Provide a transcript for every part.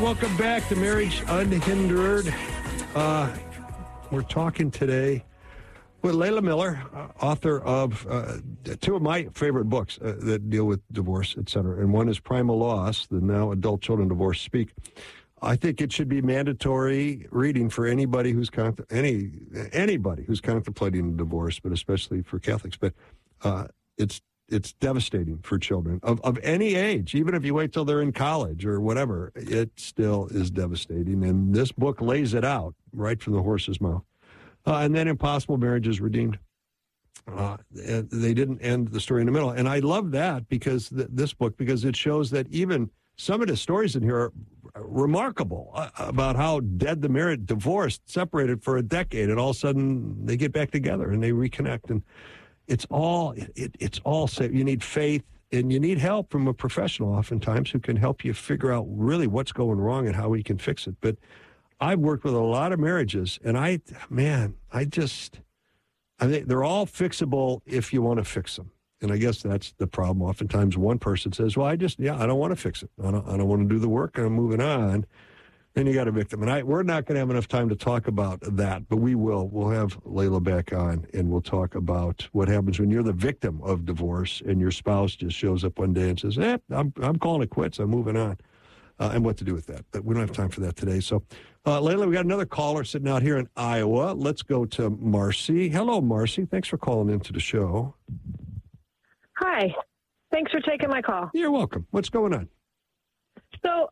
welcome back to Marriage Unhindered. We're talking today with Layla Miller, author of two of my favorite books that deal with divorce, etc. And one is Primal Loss, the Now Adult Children Divorce Speak. I think it should be mandatory reading for anybody who's anybody who's contemplating a divorce, but especially for Catholics. But it's devastating for children of any age, even if you wait till they're in college or whatever. It still is devastating, and this book lays it out right from the horse's mouth. And then Impossible Marriages Redeemed. They didn't end the story in the middle, and I love that because this book, because it shows that even some of the stories in here are remarkable about how dead the marriage, divorced, separated for a decade, and all of a sudden they get back together and they reconnect. And it's all safe. You need faith and you need help from a professional oftentimes who can help you figure out really what's going wrong and how we can fix it. But I've worked with a lot of marriages, and I think they're all fixable if you want to fix them. And I guess that's the problem. Oftentimes one person says, well, I don't want to fix it. I don't want to do the work, and I'm moving on. Then you got a victim. And we're not going to have enough time to talk about that, but we will. We'll have Layla back on, and we'll talk about what happens when you're the victim of divorce and your spouse just shows up one day and says, I'm calling it quits. I'm moving on. And what to do with that. But we don't have time for that today. So, Layla, we got another caller sitting out here in Iowa. Let's go to Marcy. Hello, Marcy. Thanks for calling into the show. Hi. Thanks for taking my call. You're welcome. What's going on? So,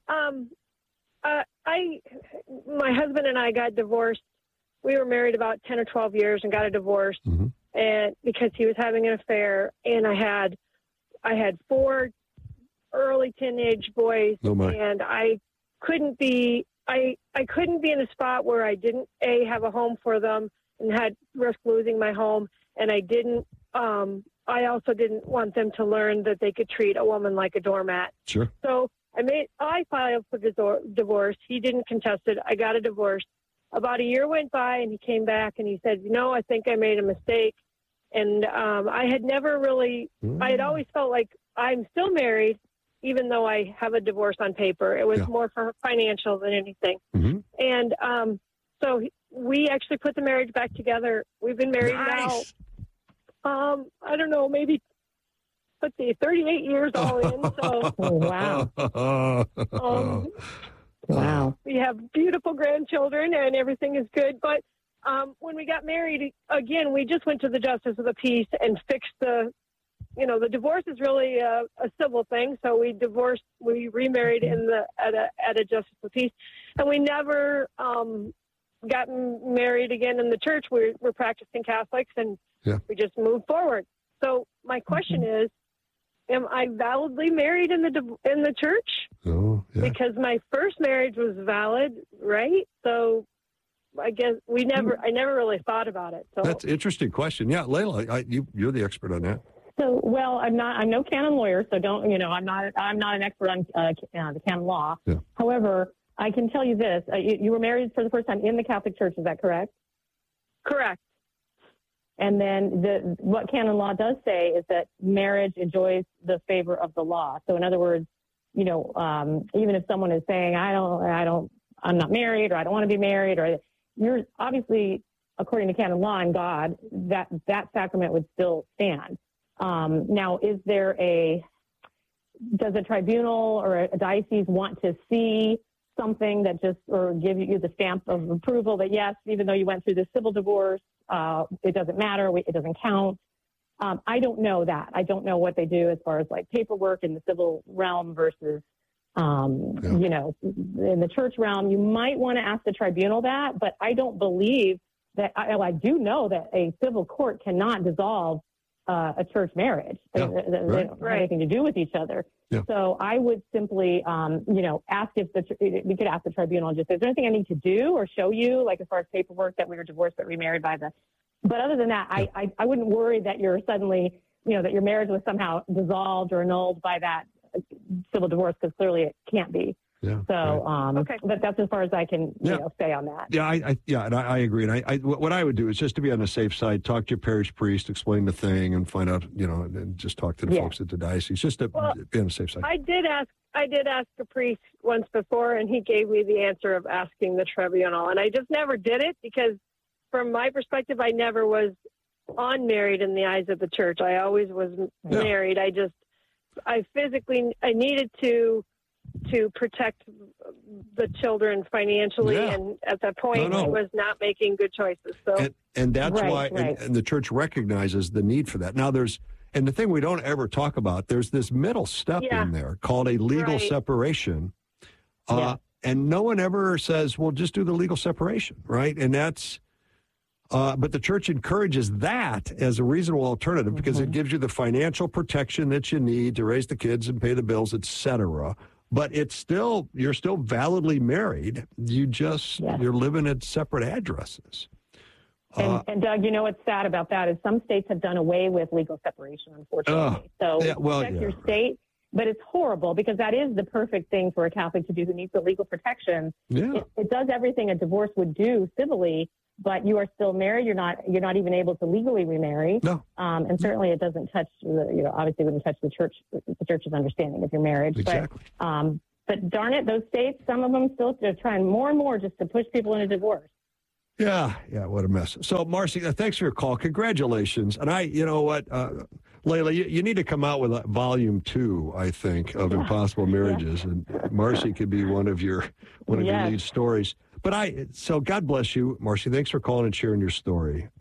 my husband and I got divorced. We were married about 10 or 12 years and got a divorce, and because he was having an affair, and I had 4 early teenage boys, and I couldn't be in a spot where I didn't have a home for them and had risk losing my home, and I also didn't want them to learn that they could treat a woman like a doormat. Sure. So I filed for divorce. He didn't contest it. I got a divorce. About a year went by, and he came back and he said, I think I made a mistake. And I had never really, I had always felt like I'm still married, even though I have a divorce on paper. It was more for financial than anything. Mm-hmm. And so we actually put the marriage back together. We've been married now, I don't know, maybe 38 years all in. So, wow. Wow. We have beautiful grandchildren and everything is good. But when we got married, again, we just went to the Justice of the Peace and fixed the divorce is really a civil thing. So we remarried at a Justice of the Peace, and we never gotten married again in the church. We're practicing Catholics, and we just moved forward. So my question is, am I validly married in the church? Oh, yeah. Because my first marriage was valid, right? So I guess I never really thought about it. So that's an interesting question. Yeah, Layla, you're the expert on that. So, well, I'm no canon lawyer, so I'm not an expert on the canon law. Yeah. However, I can tell you this: you were married for the first time in the Catholic Church. Is that correct? Correct. And then what canon law does say is that marriage enjoys the favor of the law. So, in other words, even if someone is saying, I'm not married, or I don't want to be married, or you're obviously, according to canon law and God, that sacrament would still stand. Now, does a tribunal or a diocese want to see something that or give you the stamp of approval that yes, even though you went through the civil divorce, it doesn't matter, it doesn't count? I don't know that. I don't know what they do as far as like paperwork in the civil realm versus, in the church realm. You might want to ask the tribunal that, but I don't believe that. I do know that a civil court cannot dissolve a church marriage. They don't have anything to do with each other. Yeah. So I would simply, ask we could ask the tribunal, just, is there anything I need to do or show you, like as far as paperwork that we were divorced but remarried but other than that, I wouldn't worry that you're suddenly, that your marriage was somehow dissolved or annulled by that civil divorce, because clearly it can't be. Yeah. So, Okay. but that's as far as I can say on that. Yeah, I agree. And what I would do is just to be on the safe side, talk to your parish priest, explain the thing, and find out, and just talk to the folks at the diocese, just to be on the safe side. I did ask a priest once before, and he gave me the answer of asking the tribunal, and I just never did it because, from my perspective, I never was unmarried in the eyes of the church. I always was married. I needed to protect the children financially, and at that point, I was not making good choices. So, and that's why, and the church recognizes the need for that. Now, and the thing we don't ever talk about, there's this middle step in there called a legal separation, and no one ever says, "Well, just do the legal separation," right? And that's. But the church encourages that as a reasonable alternative because it gives you the financial protection that you need to raise the kids and pay the bills, etc. But you're still validly married. You just you're living at separate addresses. And Doug, what's sad about that is some states have done away with legal separation, unfortunately. Check your state. But it's horrible because that is the perfect thing for a Catholic to do who needs the legal protection. Yeah. It does everything a divorce would do civilly, but you are still married. You're not even able to legally remarry. No. And certainly it doesn't touch obviously wouldn't touch the church's understanding of your marriage. Exactly. But darn it, those states, some of them still are trying more and more just to push people into divorce. Yeah, what a mess. So, Marcy, thanks for your call. Congratulations. And Layla, you need to come out with Volume 2, I think, of Impossible Marriages, and Marcy could be one of your lead stories. So God bless you, Marcy. Thanks for calling and sharing your story.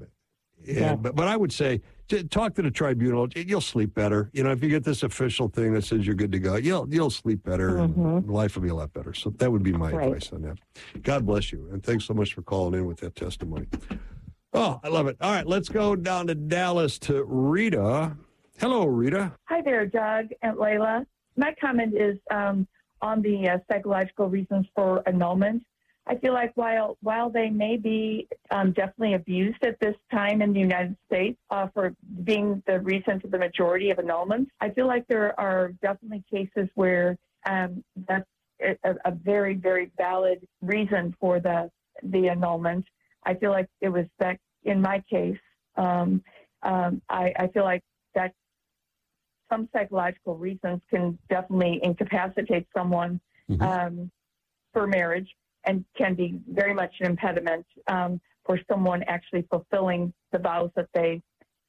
But I would say, talk to the tribunal. You'll sleep better. If you get this official thing that says you're good to go, you'll sleep better, and life will be a lot better. So that would be my advice on that. God bless you, and thanks so much for calling in with that testimony. Oh, I love it. All right, let's go down to Dallas to Rita. Hello, Rita. Hi there, Doug and Layla. My comment is on the psychological reasons for annulment. I feel like while they may be definitely abused at this time in the United States for being the reason for the majority of annulments, I feel like there are definitely cases where that's a very, very valid reason for the annulment. I feel like it was that in my case. I feel like that some psychological reasons can definitely incapacitate someone for marriage and can be very much an impediment for someone actually fulfilling the vows that they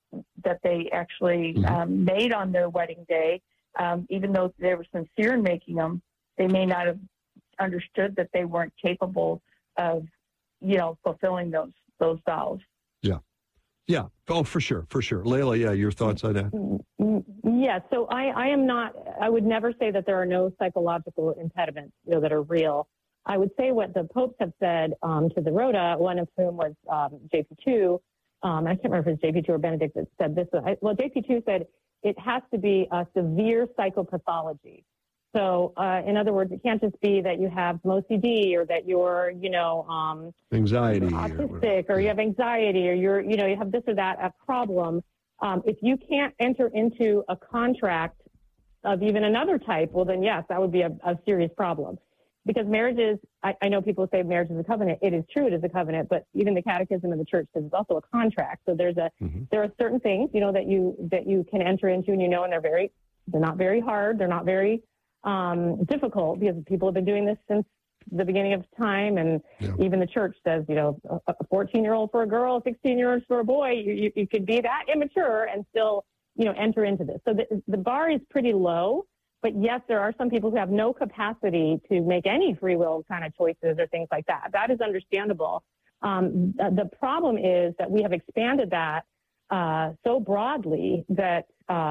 actually made on their wedding day. Even though they were sincere in making them, they may not have understood that they weren't capable of, fulfilling those vows. Yeah. Oh, for sure. Layla, your thoughts on that? Yeah. So I would never say that there are no psychological impediments, that are real. I would say what the popes have said to the Rota, one of whom was JP2. I can't remember if it was JP2 or Benedict that said this. JP2 said it has to be a severe psychopathology. So, in other words, it can't just be that you have OCD or that you're, anxiety, autistic, or you have anxiety, or you have this or that a problem. If you can't enter into a contract of even another type, well, then yes, that would be a serious problem. Because marriage is, I know people say marriage is a covenant. It is true, it is a covenant, but even the Catechism of the Church says it's also a contract. So there are certain things, that you can enter into, and and they're not very hard, they're not very difficult, because people have been doing this since the beginning of time, and even the Church says, a 14-year-old for a girl, a 16-year-old for a boy, you could be that immature and still, enter into this. So the bar is pretty low. But yes, there are some people who have no capacity to make any free will kind of choices or things like that. That is understandable. The problem is that we have expanded that so broadly that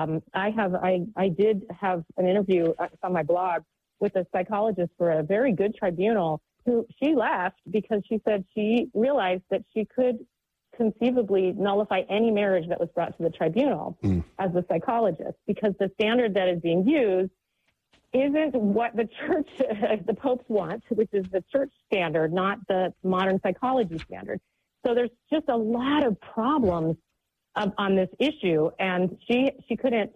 I did have an interview on my blog with a psychologist for a very good tribunal who she left because she said she realized that she could conceivably nullify any marriage that was brought to the tribunal as a psychologist, because the standard that is being used isn't what the church, the popes want, which is the church standard, not the modern psychology standard. So there's just a lot of problems on this issue, and she couldn't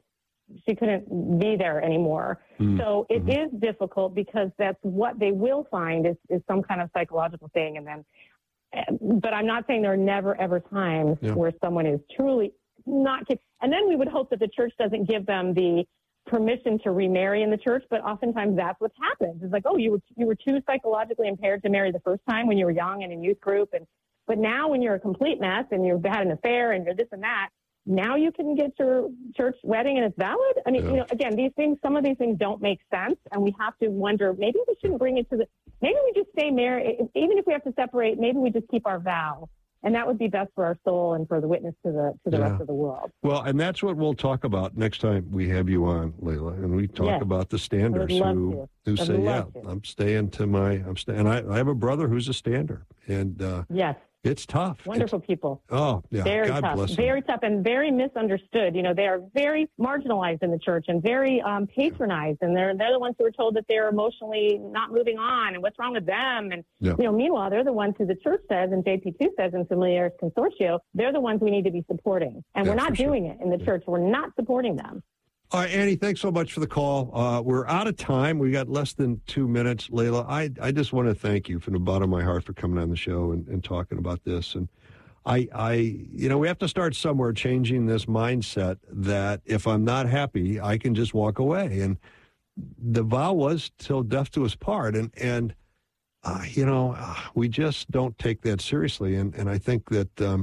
be there anymore. So it is difficult because that's what they will find is some kind of psychological thing. And then, but I'm not saying there are never, ever times where someone is truly not. And then we would hope that the church doesn't give them the permission to remarry in the church, but oftentimes that's what happens. It's like, oh, you were too psychologically impaired to marry the first time when you were young and in youth group, but now when you're a complete mess and you've had an affair and you're this and that, now you can get your church wedding and it's valid. I mean, again, some of these things don't make sense, and we have to wonder, maybe we shouldn't bring it maybe we just stay married. Even if we have to separate, maybe we just keep our vow. And that would be best for our soul and for the witness to the rest of the world. Well, and that's what we'll talk about next time we have you on, Layla. And we talk about the standers who say, I'm staying and I have a brother who's a stander. And it's tough. Wonderful people. Oh, yeah. Very God tough. bless them. Very tough and very misunderstood. They are very marginalized in the church and very patronized. And they're the ones who are told that they're emotionally not moving on and what's wrong with them. And, meanwhile, they're the ones who the church says and JP2 says in Familiaris Consortio, they're the ones we need to be supporting. And we're not doing it in the church. We're not supporting them. All right, Annie, thanks so much for the call. We're out of time. We got less than 2 minutes. Layla, I just want to thank you from the bottom of my heart for coming on the show and talking about this. And we have to start somewhere, changing this mindset that if I'm not happy, I can just walk away. And the vow was till death do us part. And we just don't take that seriously. And I think that